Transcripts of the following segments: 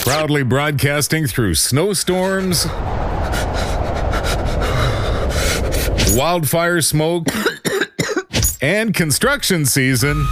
Proudly broadcasting through snowstorms, wildfire smoke, and construction season.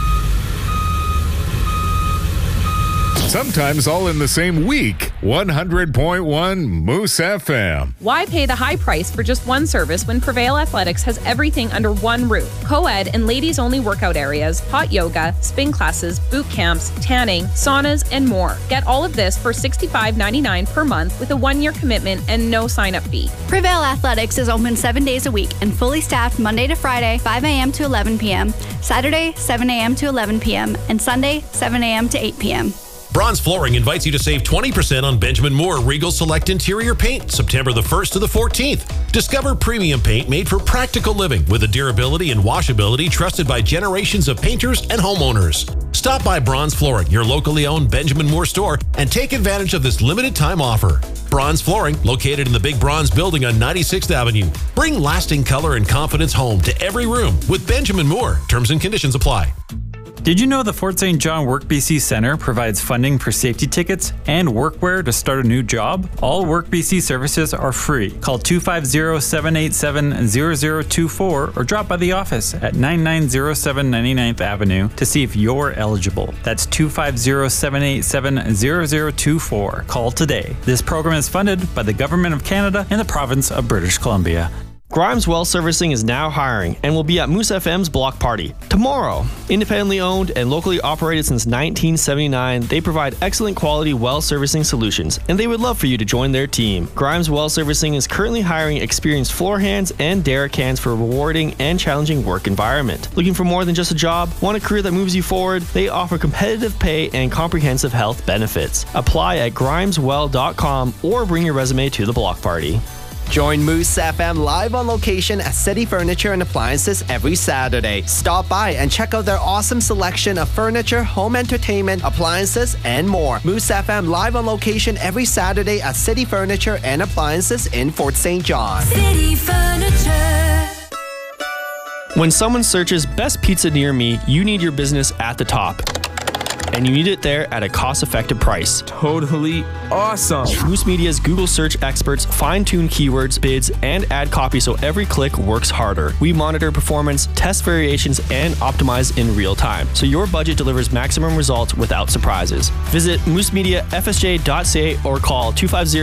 Sometimes all in the same week. 100.1 Moose FM. Why pay the high price for just one service when Prevail Athletics has everything under one roof? Co-ed and ladies-only workout areas, hot yoga, spin classes, boot camps, tanning, saunas, and more. Get all of this for $65.99 per month with a 1-year commitment and no sign-up fee. Prevail Athletics is open 7 days a week and fully staffed Monday to Friday, 5 a.m. to 11 p.m., Saturday, 7 a.m. to 11 p.m., and Sunday, 7 a.m. to 8 p.m. Bronze Flooring invites you to save 20% on Benjamin Moore Regal Select Interior Paint, September the 1st to the 14th. Discover premium paint made for practical living with the durability and washability trusted by generations of painters and homeowners. Stop by Bronze Flooring, your locally owned Benjamin Moore store, and take advantage of this limited time offer. Bronze Flooring, located in the Big Bronze Building on 96th Avenue. Bring lasting color and confidence home to every room with Benjamin Moore. Terms and conditions apply. Did you know the Fort St. John Work BC Centre provides funding for safety tickets and workwear to start a new job? All Work BC services are free. Call 250-787-0024 or drop by the office at 9907 99th Avenue to see if you're eligible. That's 250-787-0024. Call today. This program is funded by the Government of Canada and the Province of British Columbia. Grimes Well Servicing is now hiring and will be at Moose FM's block party tomorrow. Independently owned and locally operated since 1979, they provide excellent quality well servicing solutions, and they would love for you to join their team. Grimes Well Servicing is currently hiring experienced floor hands and derrick hands for a rewarding and challenging work environment. Looking for more than just a job? Want a career that moves you forward? They offer competitive pay and comprehensive health benefits. Apply at grimeswell.com or bring your resume to the block party. Join Moose FM live on location at City Furniture and Appliances every Saturday. Stop by and check out their awesome selection of furniture, home entertainment, appliances, and more. Moose FM live on location every Saturday at City Furniture and Appliances in Fort St. John. City Furniture. When someone searches best pizza near me, you need your business at the top. And you need it there at a cost-effective price. Totally awesome. Moose Media's Google search experts fine-tune keywords, bids, and ad copy so every click works harder. We monitor performance, test variations, and optimize in real time, so your budget delivers maximum results without surprises. Visit moosemediafsj.ca or call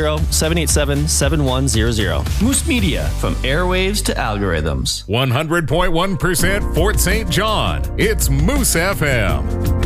250-787-7100. Moose Media, from airwaves to algorithms. 100.1% Fort St. John. It's Moose FM.